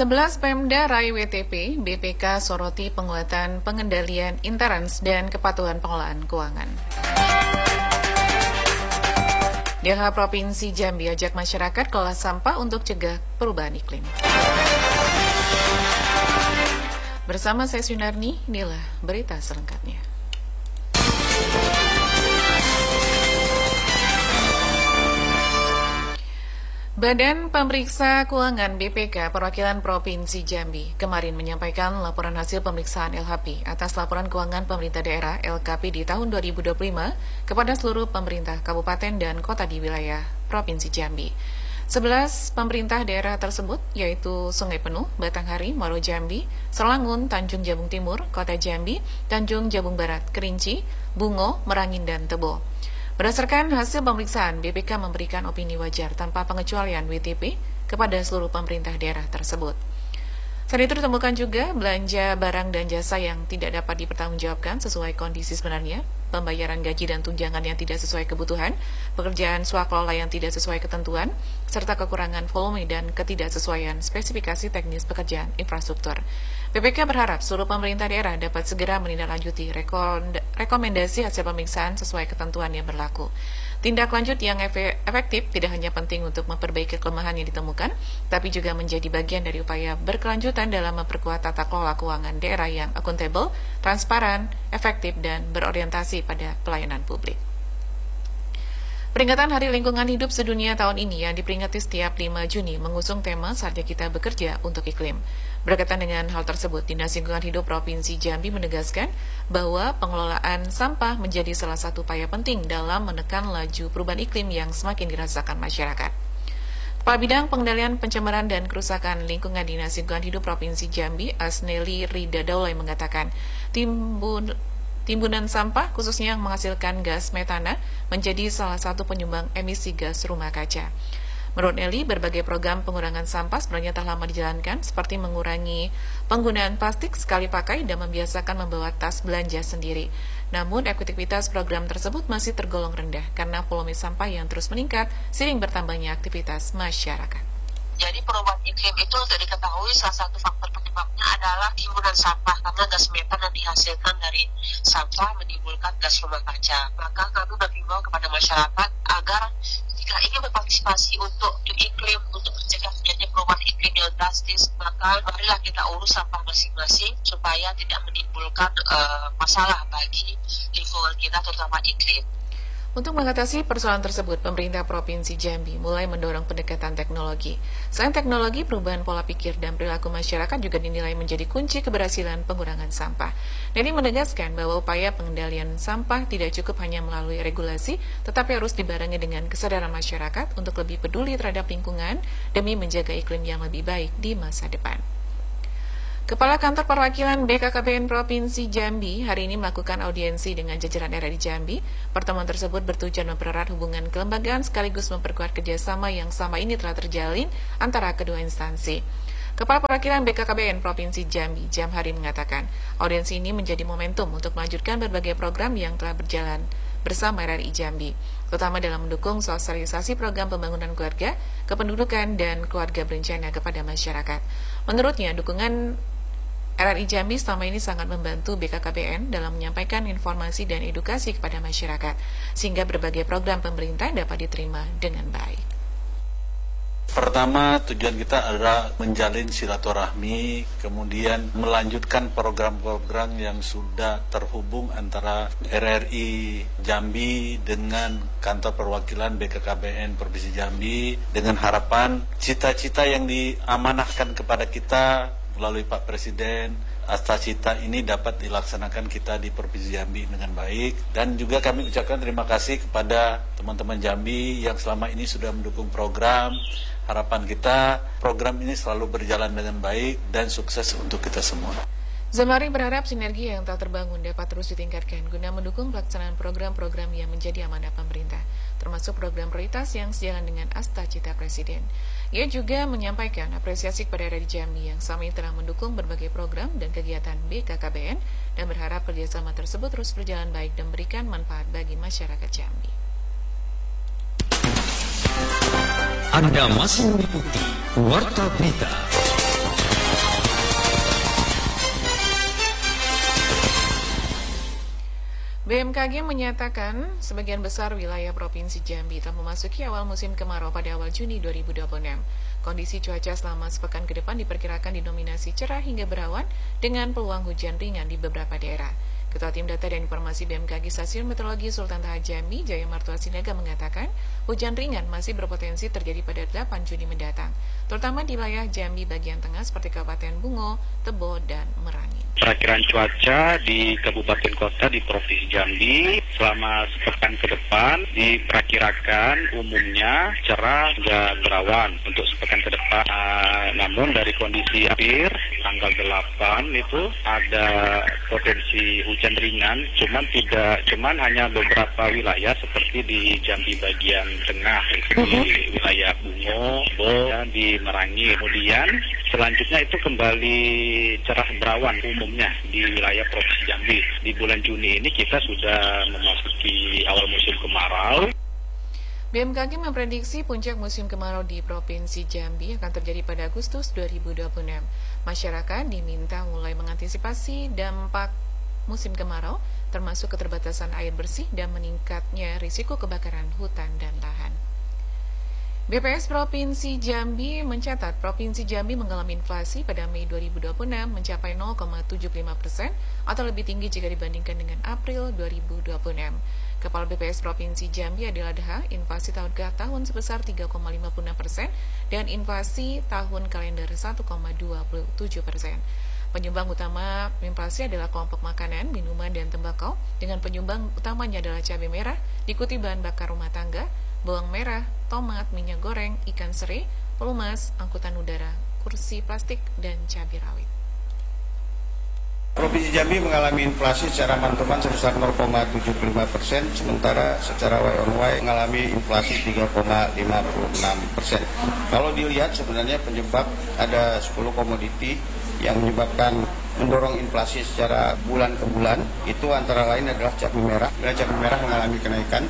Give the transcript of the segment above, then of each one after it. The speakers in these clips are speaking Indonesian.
11 Pemda Rai WTP, BPK soroti penguatan pengendalian intoleransi dan kepatuhan pengelolaan keuangan. DH Provinsi Jambi ajak masyarakat kelola sampah untuk cegah perubahan iklim. Bersama saya Sunarni, inilah berita selengkapnya. Badan Pemeriksa Keuangan BPK Perwakilan Provinsi Jambi kemarin menyampaikan laporan hasil pemeriksaan LHP atas laporan keuangan pemerintah daerah LKP di tahun 2025 kepada seluruh pemerintah kabupaten dan kota di wilayah Provinsi Jambi. 11 pemerintah daerah tersebut yaitu Sungai Penuh, Batanghari, Muaro Jambi, Selangun, Tanjung Jabung Timur, Kota Jambi, Tanjung Jabung Barat, Kerinci, Bungo, Merangin, dan Tebo. Berdasarkan hasil pemeriksaan, BPK memberikan opini wajar tanpa pengecualian WTP kepada seluruh pemerintah daerah tersebut. Selain itu ditemukan juga belanja barang dan jasa yang tidak dapat dipertanggungjawabkan sesuai kondisi sebenarnya, pembayaran gaji dan tunjangan yang tidak sesuai kebutuhan, pekerjaan swakelola yang tidak sesuai ketentuan, serta kekurangan volume dan ketidaksesuaian spesifikasi teknis pekerjaan infrastruktur. BPK berharap seluruh pemerintah daerah dapat segera menindaklanjuti rekomendasi hasil pemeriksaan sesuai ketentuan yang berlaku. Tindak lanjut yang efektif tidak hanya penting untuk memperbaiki kelemahan yang ditemukan, tapi juga menjadi bagian dari upaya berkelanjutan dalam memperkuat tata kelola keuangan daerah yang akuntabel, transparan, efektif, dan berorientasi pada pelayanan publik. Peringatan Hari Lingkungan Hidup Sedunia tahun ini yang diperingati setiap 5 Juni mengusung tema Saatnya Kita Bekerja untuk Iklim. Berkaitan dengan hal tersebut, Dinas Lingkungan Hidup Provinsi Jambi menegaskan bahwa pengelolaan sampah menjadi salah satu upaya penting dalam menekan laju perubahan iklim yang semakin dirasakan masyarakat. Kepala Bidang Pengendalian Pencemaran dan Kerusakan Lingkungan Dinas Lingkungan Hidup Provinsi Jambi, Asneli Rida Daulay mengatakan, timbunan sampah khususnya yang menghasilkan gas metana menjadi salah satu penyumbang emisi gas rumah kaca. Menurut Nelly, berbagai program pengurangan sampah sebenarnya telah lama dijalankan, seperti mengurangi penggunaan plastik sekali pakai dan membiasakan membawa tas belanja sendiri. Namun, efektivitas program tersebut masih tergolong rendah karena volume sampah yang terus meningkat seiring bertambahnya aktivitas masyarakat. Jadi perubahan iklim itu untuk diketahui salah satu faktor penyebabnya adalah timbunan sampah karena gas metan yang dihasilkan dari sampah menimbulkan gas rumah kaca. Maka kami mengimbau kepada masyarakat agar jika ingin berpartisipasi untuk iklim, untuk mencegah terjadinya perubahan iklim yang drastis, maka marilah kita urus sampah masing-masing supaya tidak menimbulkan masalah bagi lingkungan kita terutama iklim. Untuk mengatasi persoalan tersebut, pemerintah Provinsi Jambi mulai mendorong pendekatan teknologi. Selain teknologi, perubahan pola pikir dan perilaku masyarakat juga dinilai menjadi kunci keberhasilan pengurangan sampah. Neni menegaskan bahwa upaya pengendalian sampah tidak cukup hanya melalui regulasi, tetapi harus dibarengi dengan kesadaran masyarakat untuk lebih peduli terhadap lingkungan demi menjaga iklim yang lebih baik di masa depan. Kepala Kantor Perwakilan BKKBN Provinsi Jambi hari ini melakukan audiensi dengan jajaran daerah di Jambi. Pertemuan tersebut bertujuan mempererat hubungan kelembagaan sekaligus memperkuat kerjasama yang selama ini telah terjalin antara kedua instansi. Kepala Perwakilan BKKBN Provinsi Jambi, Jamhari, mengatakan audiensi ini menjadi momentum untuk melanjutkan berbagai program yang telah berjalan bersama RRI Jambi, terutama dalam mendukung sosialisasi program pembangunan keluarga, kependudukan, dan keluarga berencana kepada masyarakat. Menurutnya, dukungan RRI Jambi selama ini sangat membantu BKKBN dalam menyampaikan informasi dan edukasi kepada masyarakat, sehingga berbagai program pemerintah dapat diterima dengan baik. Pertama, tujuan kita adalah menjalin silaturahmi, kemudian melanjutkan program-program yang sudah terhubung antara RRI Jambi dengan Kantor Perwakilan BKKBN Provinsi Jambi, dengan harapan cita-cita yang diamanahkan kepada kita melalui Pak Presiden, cita ini dapat dilaksanakan kita di Provinsi Jambi dengan baik. Dan juga kami ucapkan terima kasih kepada teman-teman Jambi yang selama ini sudah mendukung program. Harapan kita program ini selalu berjalan dengan baik dan sukses untuk kita semua. Zamari berharap sinergi yang telah terbangun dapat terus ditingkatkan guna mendukung pelaksanaan program-program yang menjadi amanah pemerintah, termasuk program prioritas yang sejalan dengan Asta-Cita Presiden. Ia juga menyampaikan apresiasi kepada RRI Jambi yang selama ini telah mendukung berbagai program dan kegiatan BKKBN dan berharap kerjasama tersebut terus berjalan baik dan memberikan manfaat bagi masyarakat Jambi. Anda masih mengikuti Warta Berita. BMKG menyatakan sebagian besar wilayah Provinsi Jambi telah memasuki awal musim kemarau pada awal Juni 2026. Kondisi cuaca selama sepekan ke depan diperkirakan didominasi cerah hingga berawan dengan peluang hujan ringan di beberapa daerah. Ketua Tim Data dan Informasi BMKG Stasiun Meteorologi Sultan Taha Jambi, Jaya Martua Sinaga mengatakan hujan ringan masih berpotensi terjadi pada 8 Juni mendatang, terutama di wilayah Jambi bagian tengah seperti Kabupaten Bungo, Tebo, dan Merangin. Perakiraan cuaca di kabupaten kota di Provinsi Jambi selama sepekan ke depan diperkirakan umumnya cerah hingga berawan untuk sepekan ke depan. Namun dari kondisi akhir tanggal 8 itu ada potensi hujan ringan, cuman hanya beberapa wilayah seperti di Jambi bagian tengah, di wilayah Bungo, dan di Merangin. Kemudian selanjutnya itu kembali cerah berawan umumnya di wilayah Provinsi Jambi. Di bulan Juni ini kita sudah memasuki awal musim kemarau. BMKG memprediksi puncak musim kemarau di Provinsi Jambi akan terjadi pada Agustus 2026. Masyarakat diminta mulai mengantisipasi dampak musim kemarau, termasuk keterbatasan air bersih dan meningkatnya risiko kebakaran hutan dan lahan. BPS Provinsi Jambi mencatat Provinsi Jambi mengalami inflasi pada Mei 2026 mencapai 0,75% atau lebih tinggi jika dibandingkan dengan April 2026. Kepala BPS Provinsi Jambi Adil Adha, inflasi tahun ke tahun sebesar 3,56% dan inflasi tahun kalender 1,27%. Penyumbang utama inflasi adalah kelompok makanan, minuman, dan tembakau, dengan penyumbang utamanya adalah cabai merah, diikuti bahan bakar rumah tangga, bawang merah, tomat, minyak goreng, ikan sere, pelumas, angkutan udara, kursi plastik, dan cabai rawit. Provinsi Jambi mengalami inflasi secara month-to-month sebesar 0,75%, sementara secara Y-on-Y mengalami inflasi 3,56%. Kalau dilihat sebenarnya penyebab ada 10 komoditi yang menyebabkan mendorong inflasi secara bulan ke bulan, itu antara lain adalah cabai merah. Cabai merah mengalami kenaikan.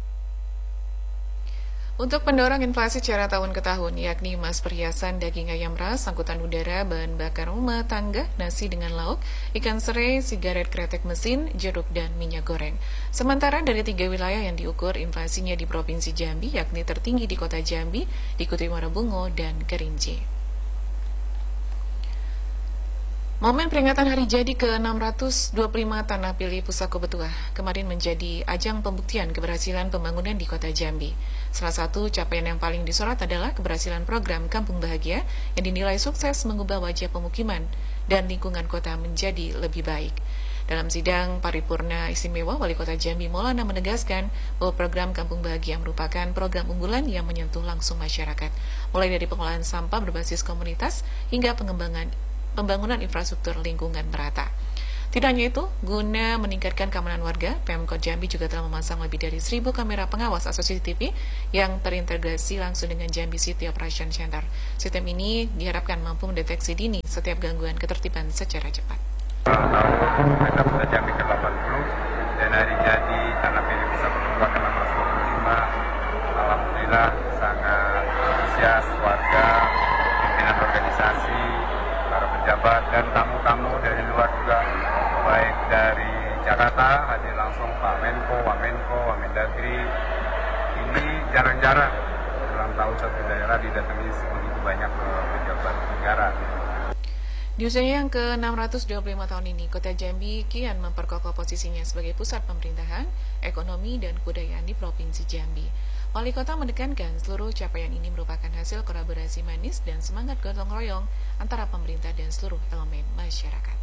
Untuk pendorong inflasi secara tahun ke tahun, yakni emas perhiasan, daging ayam ras, angkutan udara, bahan bakar rumah tangga, nasi dengan lauk, ikan sere, sigaret kretek mesin, jeruk, dan minyak goreng. Sementara dari 3 wilayah yang diukur inflasinya di Provinsi Jambi, yakni tertinggi di Kota Jambi, diikuti Muara Bungo, dan Kerinci. Momen peringatan Hari Jadi ke-625 Tanah Pilih Pusako Betuah kemarin menjadi ajang pembuktian keberhasilan pembangunan di Kota Jambi. Salah satu capaian yang paling disorot adalah keberhasilan program Kampung Bahagia yang dinilai sukses mengubah wajah pemukiman dan lingkungan kota menjadi lebih baik. Dalam sidang paripurna istimewa, Wali Kota Jambi Maulana menegaskan bahwa program Kampung Bahagia merupakan program unggulan yang menyentuh langsung masyarakat, mulai dari pengolahan sampah berbasis komunitas hingga pembangunan infrastruktur lingkungan merata. Tidak hanya itu, guna meningkatkan keamanan warga, Pemkot Jambi juga telah memasang lebih dari 1.000 kamera pengawas atau CCTV yang terintegrasi langsung dengan Jambi City Operation Center. Sistem ini diharapkan mampu mendeteksi dini setiap gangguan ketertiban secara cepat. Tahun Kota Jambi ke-80 dan Hari Jadi Tanah Pilih Pusako Betuah ke-625, alhamdulillah sangat antusias warga, pimpinan organisasi, para pejabat dan tamu-tamu dari luar juga, baik dari Jakarta hadir langsung Pak Menko, Wamenko, Wamendagri. Ini jarang-jarang ulang tahun satu daerah didatangi begitu banyak pejabat negara. Di usianya yang ke-625 tahun ini, Kota Jambi kian memperkokoh posisinya sebagai pusat pemerintahan, ekonomi, dan kebudayaan di Provinsi Jambi. Wali Kota menekankan seluruh capaian ini merupakan hasil kolaborasi manis dan semangat gotong royong antara pemerintah dan seluruh elemen masyarakat.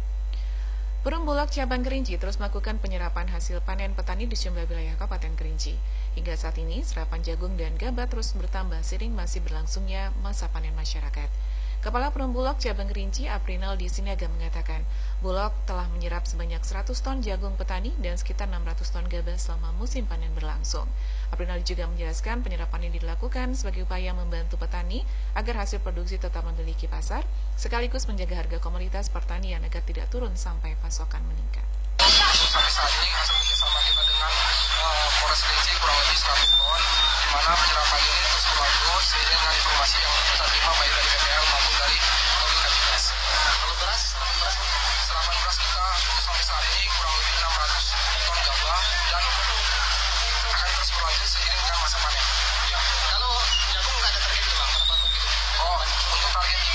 Perum Bulog Cabang Kerinci terus melakukan penyerapan hasil panen petani di sejumlah wilayah Kabupaten Kerinci. Hingga saat ini, serapan jagung dan gabah terus bertambah seiring masih berlangsungnya masa panen masyarakat. Kepala Perum Bulog Cabang Kerinci, Aprinaldi Sinaga mengatakan, Bulog telah menyerap sebanyak 100 ton jagung petani dan sekitar 600 ton gabah selama musim panen berlangsung. Aprinaldi juga menjelaskan penyerapan ini dilakukan sebagai upaya membantu petani agar hasil produksi tetap memiliki pasar, sekaligus menjaga harga komoditas pertanian agar tidak turun sampai pasokan meningkat. Sampai saat ini hasil kerjasama kita dengan Polres Kerinci kurang lebih 100 ton, di mana penyerapan ini terus berlanjut seiring dengan informasi yang kita terima baik dari BPL maupun dari KJS. Kalau serapan beras kita sampai saat ini kurang lebih 600 ton gabah.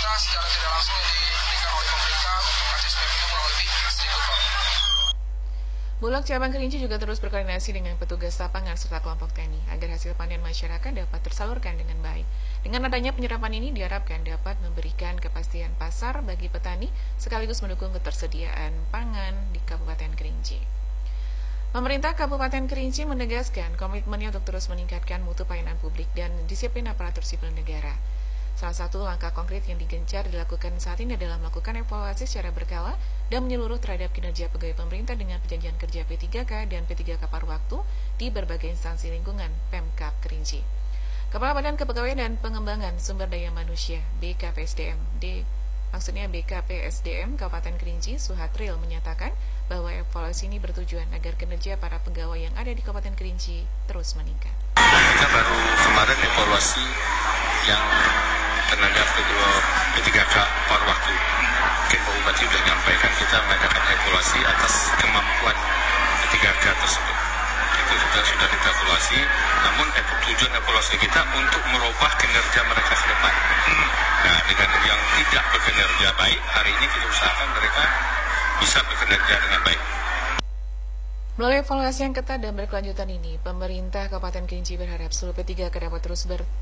kita secara tidak langsung yang diberikan oleh pemerintah untuk KC Sungai Penuh kurang lebih 1.000 ton. Bulog Cabang Kerinci juga terus berkoordinasi dengan petugas lapangan serta kelompok tani agar hasil panen masyarakat dapat tersalurkan dengan baik. Dengan adanya penyerapan ini diharapkan dapat memberikan kepastian pasar bagi petani sekaligus mendukung ketersediaan pangan di Kabupaten Kerinci. Pemerintah Kabupaten Kerinci menegaskan komitmennya untuk terus meningkatkan mutu pelayanan publik dan disiplin aparatur sipil negara. Salah satu langkah konkret yang digencar dilakukan saat ini adalah melakukan evaluasi secara berkala dan menyeluruh terhadap kinerja pegawai pemerintah dengan perjanjian kerja P3K dan P3K paruh waktu di berbagai instansi lingkungan Pemkab Kerinci. Kepala Badan Kepegawaian dan Pengembangan Sumber Daya Manusia BKPSDM Kabupaten Kerinci, Suhatril menyatakan bahwa evaluasi ini bertujuan agar kinerja para pegawai yang ada di Kabupaten Kerinci terus meningkat. Kita baru kemarin evaluasi yang tenaga P3K paruh waktu. Mungkin Pak Bupati sudah menyampaikan kita mengadakan evaluasi atas kemampuan P3K tersebut. Itu sudah kita evaluasi, namun tujuan evaluasi kita untuk merubah kinerja mereka ke depan. Nah, dengan yang tidak bekinerja baik, hari ini kita usahakan mereka bisa bekerja dengan baik. Melalui evaluasi yang ketat dan berkelanjutan ini, pemerintah Kabupaten Kerinci berharap seluruh P3K dapat terus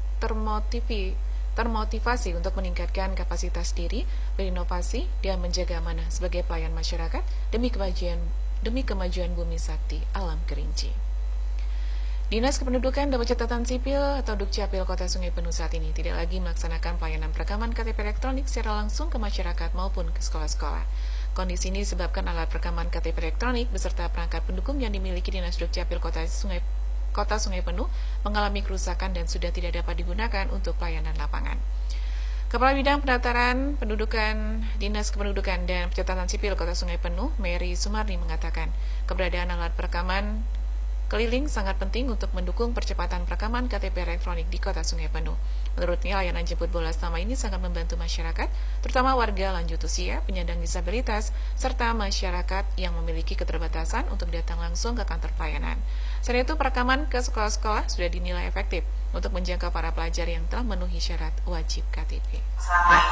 termotivasi untuk meningkatkan kapasitas diri, berinovasi, dan menjaga amanah sebagai pelayan masyarakat demi kemajuan bumi sakti alam Kerinci. Dinas Kependudukan dan Pencatatan Sipil atau Dukcapil Kota Sungai Penuh saat ini tidak lagi melaksanakan pelayanan perekaman KTP elektronik secara langsung ke masyarakat maupun ke sekolah-sekolah. Kondisi ini disebabkan alat perekaman KTP elektronik beserta perangkat pendukung yang dimiliki Dinas Dukcapil Kota Sungai Penuh mengalami kerusakan dan sudah tidak dapat digunakan untuk pelayanan lapangan. Kepala Bidang Pendaftaran Pendudukan Dinas Kependudukan dan Pencatatan Sipil Kota Sungai Penuh, Mary Sumarni mengatakan, keberadaan alat perekaman keliling sangat penting untuk mendukung percepatan perekaman KTP elektronik di Kota Sungai Penuh. Menurutnya, layanan jemput bola selama ini sangat membantu masyarakat, terutama warga lanjut usia, penyandang disabilitas, serta masyarakat yang memiliki keterbatasan untuk datang langsung ke kantor pelayanan. Selain itu, perekaman ke sekolah-sekolah sudah dinilai efektif untuk menjangkau para pelajar yang telah memenuhi syarat wajib KTP. Selama